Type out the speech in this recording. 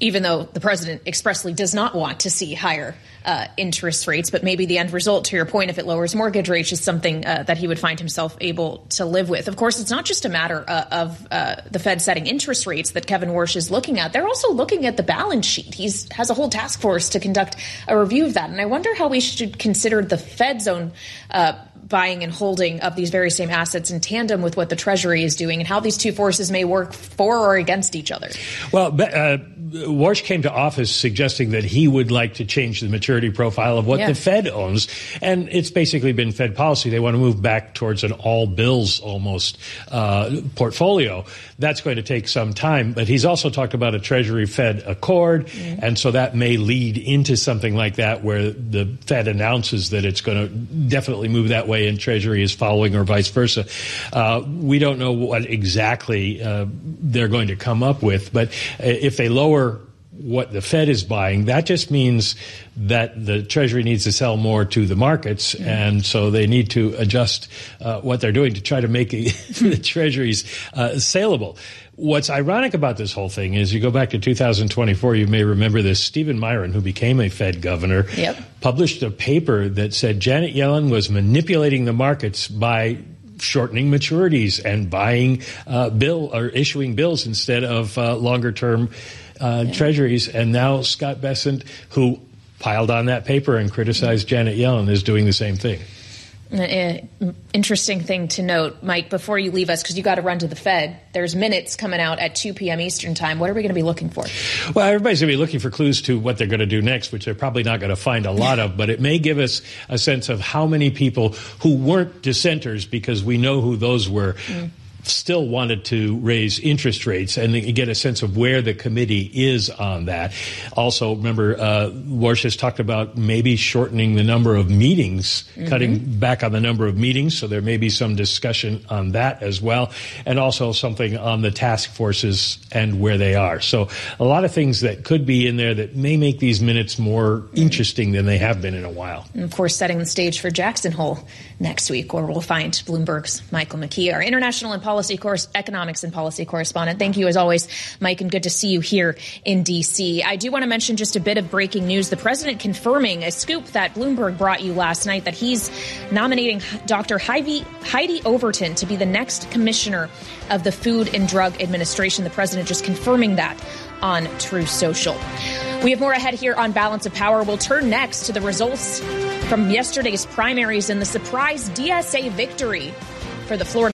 even though the president expressly does not want to see higher interest rates. But maybe the end result, to your point, if it lowers mortgage rates, is something that he would find himself able to live with. Of course, it's not just a matter of the Fed setting interest rates that Kevin Warsh is looking at. They're also looking at the balance sheet. He has a whole task force to conduct a review of that. And I wonder how we should consider the Fed's own buying and holding of these very same assets in tandem with what the Treasury is doing, and how these two forces may work for or against each other. Well, Warsh came to office suggesting that he would like to change the maturity profile of what the Fed owns. And it's basically been Fed policy. They want to move back towards an all bills almost portfolio. That's going to take some time. But he's also talked about a Treasury Fed accord. Mm-hmm. And so that may lead into something like that, where the Fed announces that it's going to definitely move that way and Treasury is following, or vice versa. We don't know what exactly they're going to come up with. But if they lower what the Fed is buying, that just means that the Treasury needs to sell more to the markets, and so they need to adjust what they're doing to try to make the Treasuries saleable. What's ironic about this whole thing is, you go back to 2024, you may remember this, Stephen Myron, who became a Fed governor, published a paper that said Janet Yellen was manipulating the markets by shortening maturities and buying issuing bills instead of longer term treasuries. And now Scott Bessent, who piled on that paper and criticized Janet Yellen, is doing the same thing. Interesting thing to note, Mike, before you leave us, because you got to run to the Fed. There's minutes coming out at 2 p.m. Eastern time. What are we going to be looking for? Well, everybody's going to be looking for clues to what they're going to do next, which they're probably not going to find a lot of. But it may give us a sense of how many people who weren't dissenters, because we know who those were, still wanted to raise interest rates, and you get a sense of where the committee is on that. Also, remember, Warsh has talked about maybe shortening the number of meetings, cutting back on the number of meetings, so there may be some discussion on that as well, and also something on the task forces and where they are. So a lot of things that could be in there that may make these minutes more interesting than they have been in a while. And of course, setting the stage for Jackson Hole next week, where we'll find Bloomberg's Michael McKee, our international and economics and policy correspondent. Thank you, as always, Mike, and good to see you here in D.C. I do want to mention just a bit of breaking news. The president confirming a scoop that Bloomberg brought you last night, that he's nominating Dr. Heidi Overton to be the next commissioner of the Food and Drug Administration. The president just confirming that on Truth Social. We have more ahead here on Balance of Power. We'll turn next to the results from yesterday's primaries and the surprise DSA victory for the Florida